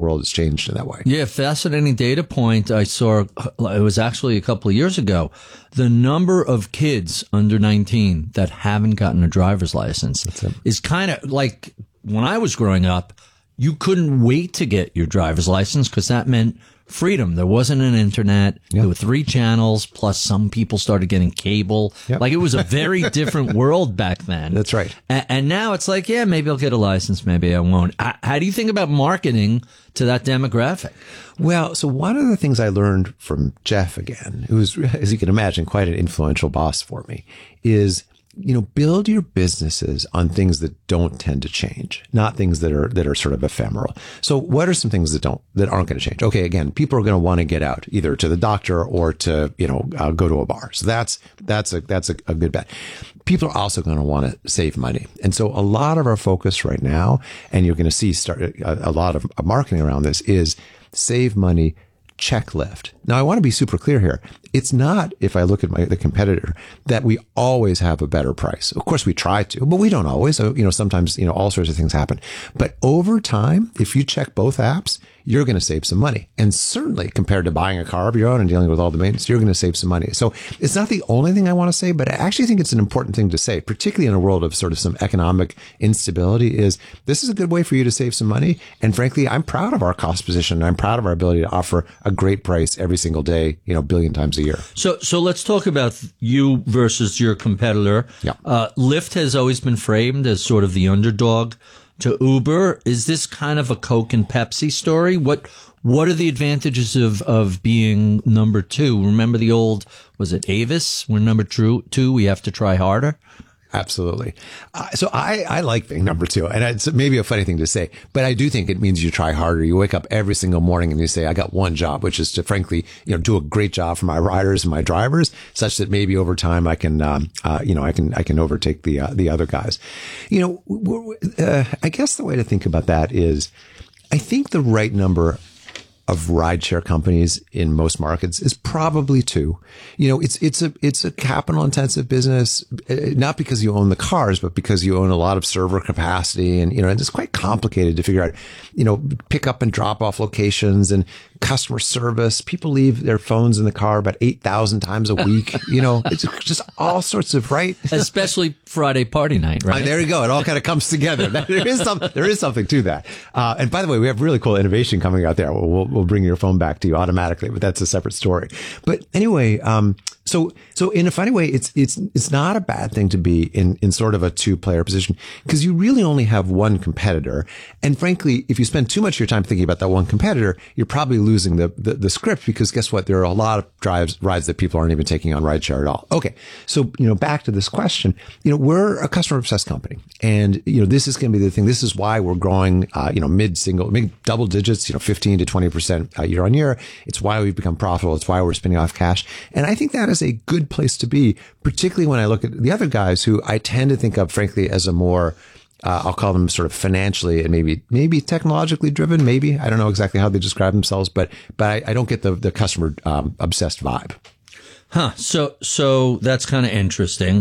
world has changed in that way. Yeah, fascinating data point I saw. It was actually a couple of years ago. The number of kids under 19 that haven't gotten a driver's license is kind of like when I was growing up, you couldn't wait to get your driver's license because that meant freedom. There wasn't an internet. Yep. There were 3 channels, plus some people started getting cable. Yep. Like it was a very different world back then. That's right. And now it's like, yeah, maybe I'll get a license, maybe I won't. How do you think about marketing to that demographic? Well, so one of the things I learned from Jeff again, who's, as you can imagine, quite an influential boss for me, is build your businesses on things that don't tend to change, not things that are sort of ephemeral. So what are some things that aren't going to change? Okay. Again, people are going to want to get out either to the doctor or to, go to a bar. So that's a good bet. People are also going to want to save money. And so a lot of our focus right now, and you're going to see a lot of marketing around this, is save money, check lift. Now, I want to be super clear here. It's not, if I look at the competitor, that we always have a better price. Of course, we try to, but we don't always. So, sometimes, all sorts of things happen. But over time, if you check both apps, you're going to save some money. And certainly compared to buying a car of your own and dealing with all the maintenance, you're going to save some money. So it's not the only thing I want to say, but I actually think it's an important thing to say, particularly in a world of sort of some economic instability, is this is a good way for you to save some money. And frankly, I'm proud of our cost position. And I'm proud of our ability to offer a great price every single day, a billion times a year. So let's talk about you versus your competitor. Yeah. Lyft has always been framed as sort of the underdog to Uber. Is this kind of a Coke and Pepsi story? What are the advantages of being number 2? Remember the old, was it Avis? We're number 2, we have to try harder. Absolutely. So I like being number 2, and it's maybe a funny thing to say, but I do think it means you try harder. You wake up every single morning and you say, I got one job, which is to frankly, do a great job for my riders and my drivers, such that maybe over time I can, I can overtake the other guys. I guess the way to think about that is, I think the right number of rideshare companies in most markets is probably 2. It's a capital intensive business, not because you own the cars, but because you own a lot of server capacity. And, it's quite complicated to figure out, pick up and drop off locations and customer service. People leave their phones in the car about 8,000 times a week. It's just all sorts of, right? Especially Friday party night, right? There you go. It all kind of comes together. There is something to that. And by the way, we have really cool innovation coming out there. We'll bring your phone back to you automatically, but that's a separate story. But anyway, so in a funny way, it's not a bad thing to be in sort of a 2-player position, because you really only have one competitor. And frankly, if you spend too much of your time thinking about that one competitor, you're probably losing the script, because guess what? There are a lot of rides that people aren't even taking on rideshare at all. Okay. So, back to this question, we're a customer obsessed company, and, this is going to be the thing. This is why we're growing, mid double digits, 15 to 20% year on year. It's why we've become profitable. It's why we're spinning off cash. And I think that is a good place to be, particularly when I look at the other guys who I tend to think of, frankly, as a more, I'll call them sort of financially and maybe technologically driven. Maybe I don't know exactly how they describe themselves, but I don't get the customer obsessed vibe. Huh. So that's kind of interesting.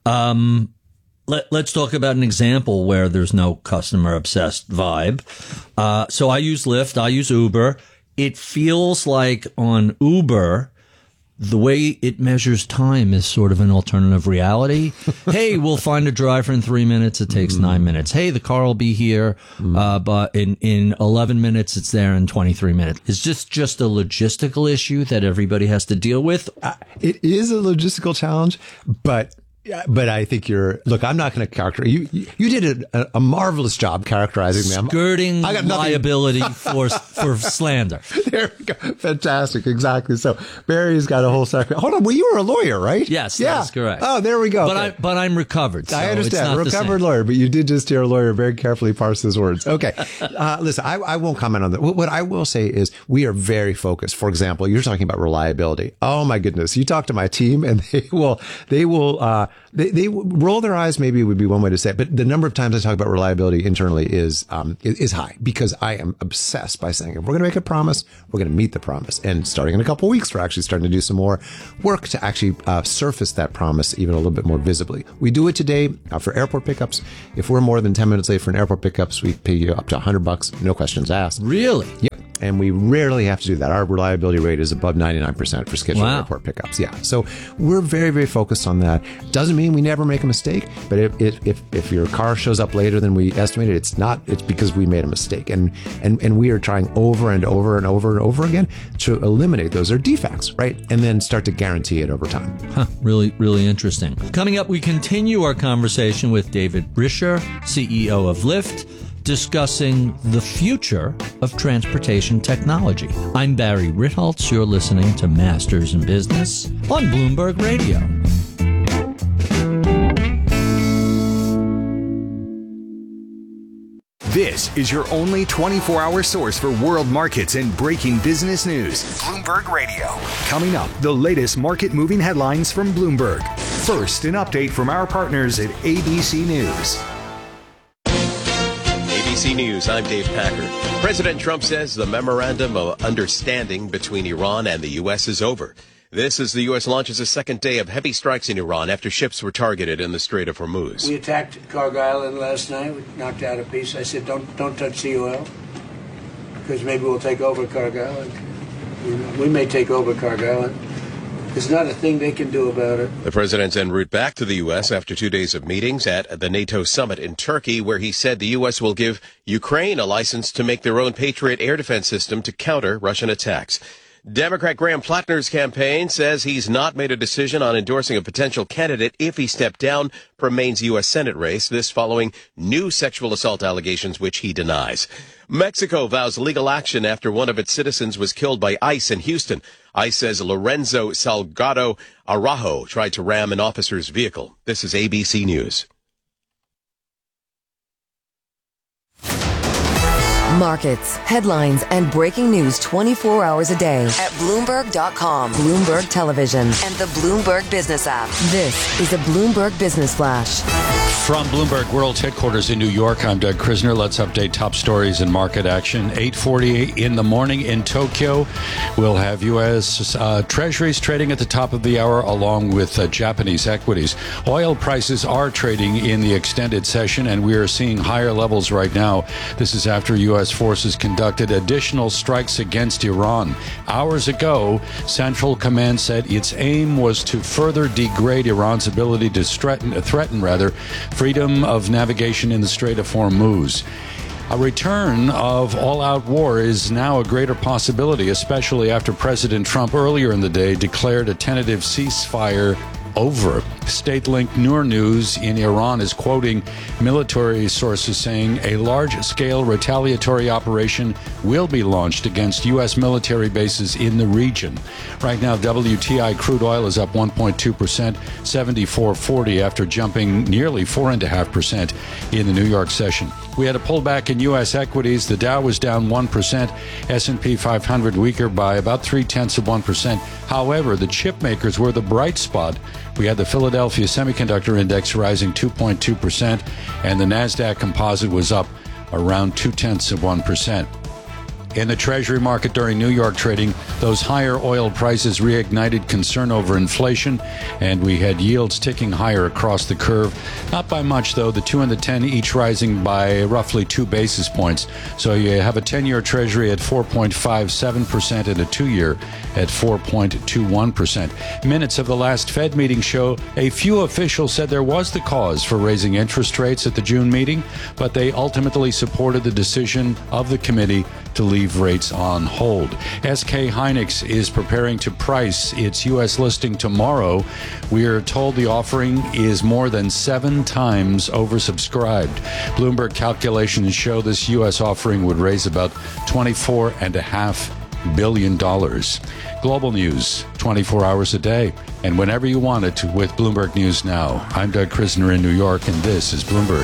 Let's talk about an example where there's no customer obsessed vibe. So I use Lyft. I use Uber. It feels like on Uber, the way it measures time is sort of an alternative reality. Hey, we'll find a driver in 3 minutes. It takes 9 minutes. Hey, the car will be here, but in 11 minutes, it's there in 23 minutes. Is this just a logistical issue that everybody has to deal with? It is a logistical challenge, but I think look, I'm not going to characterize you did a marvelous job characterizing them. Skirting liability for slander. There we go. Fantastic. Exactly. So Barry's got a whole second. Hold on. Well, you were a lawyer, right? Yes, yeah. That's correct. Oh, there we go. But I'm recovered. So I understand. It's not Recovered lawyer, but you did just hear a lawyer very carefully parse his words. Okay. Listen, I won't comment on that. What I will say is we are very focused. For example, you're talking about reliability. Oh my goodness. You talk to my team and they will they roll their eyes, maybe would be one way to say it, but the number of times I talk about reliability internally is high, because I am obsessed by saying, if we're going to make a promise, we're going to meet the promise. And starting in a couple of weeks, we're actually starting to do some more work to actually surface that promise even a little bit more visibly. We do it today for airport pickups. If we're more than 10 minutes late for an airport pickups, we pay you up to $100, no questions asked. Really? Yep. And we rarely have to do that. Our reliability rate is above 99% for scheduled Wow. airport pickups. Yeah. So we're very, very focused on that. Doesn't mean we never make a mistake, but if your car shows up later than we estimated, it's because we made a mistake. And we are trying over and over and over and over again to eliminate those. They're defects, right? And then start to guarantee it over time. Huh, really, really interesting. Coming up, we continue our conversation with David Brischer, CEO of Lyft, discussing the future of transportation technology. I'm Barry Ritholtz. You're listening to Masters in Business on Bloomberg Radio. This is your only 24-hour source for world markets and breaking business news. Bloomberg Radio. Coming up, the latest market-moving headlines from Bloomberg. First, an update from our partners at ABC News. ABC News, I'm Dave Packard. President Trump says the memorandum of understanding between Iran and the U.S. is over. This as the U.S. launches a second day of heavy strikes in Iran after ships were targeted in the Strait of Hormuz. We attacked Cargill Island last night. We knocked out a piece. I said, don't touch COL, because maybe we'll take over Cargill. We may take over Cargill. There's not a thing they can do about it. The president's en route back to the U.S. after 2 days of meetings at the NATO summit in Turkey, where he said the U.S. will give Ukraine a license to make their own Patriot air defense system to counter Russian attacks. Democrat Graham Plattner's campaign says he's not made a decision on endorsing a potential candidate if he stepped down from Maine's U.S. Senate race, this following new sexual assault allegations, which he denies. Mexico vows legal action after one of its citizens was killed by ICE in Houston. ICE says Lorenzo Salgado Araujo tried to ram an officer's vehicle. This is ABC News. Markets, headlines, and breaking news 24 hours a day at Bloomberg.com, Bloomberg Television, and the Bloomberg Business app. This is a Bloomberg Business Flash. From Bloomberg World's headquarters in New York, I'm Doug Krisner. Let's update top stories and market action. 8:40 in the morning in Tokyo. We'll have U.S. Treasuries trading at the top of the hour along with Japanese equities. Oil prices are trading in the extended session, and we are seeing higher levels right now. This is after U.S. forces conducted additional strikes against Iran. Hours ago, Central Command said its aim was to further degrade Iran's ability to threaten freedom of navigation in the Strait of Hormuz. A return of all-out war is now a greater possibility, especially after President Trump earlier in the day declared a tentative ceasefire over. State-linked Noor News in Iran is quoting military sources saying a large-scale retaliatory operation will be launched against U.S. military bases in the region. Right now, WTI crude oil is up 1.2%, $74.40 after jumping nearly 4.5% in the New York session. We had a pullback in U.S. equities. The Dow was down 1%, S&P 500 weaker by about 0.3%. However, the chip makers were the bright spot. We had the Philadelphia Semiconductor Index rising 2.2%, and the NASDAQ Composite was up around 0.2%. In the Treasury market during New York trading, those higher oil prices reignited concern over inflation, and we had yields ticking higher across the curve. Not by much, though. The 2 and the 10 each rising by roughly 2 basis points. So you have a 10-year Treasury at 4.57% and a 2-year at 4.21%. Minutes of the last Fed meeting show a few officials said there was the cause for raising interest rates at the June meeting, but they ultimately supported the decision of the committee to leave rates on hold. SK Hynix is preparing to price its U.S. listing tomorrow. We are told the offering is more than 7 times oversubscribed. Bloomberg calculations show this U.S. offering would raise about $24.5 billion. Global news, 24 hours a day, and whenever you want it with Bloomberg News Now. I'm Doug Krisner in New York, and this is Bloomberg.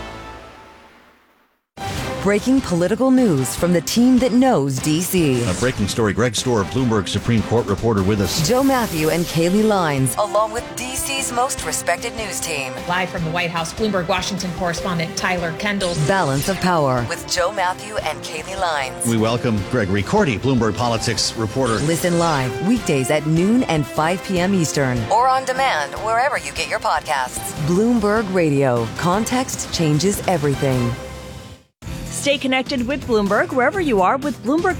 Breaking political news from the team that knows D.C. A breaking story. Greg Stohr, Bloomberg Supreme Court reporter with us. Joe Matthew and Kaylee Lines, along with D.C.'s most respected news team. Live from the White House, Bloomberg Washington correspondent Tyler Kendall. Balance of Power with Joe Matthew and Kaylee Lines. We welcome Gregory Cordy, Bloomberg Politics reporter. Listen live weekdays at noon and 5 p.m. Eastern. Or on demand wherever you get your podcasts. Bloomberg Radio. Context changes everything. Stay connected with Bloomberg wherever you are with Bloomberg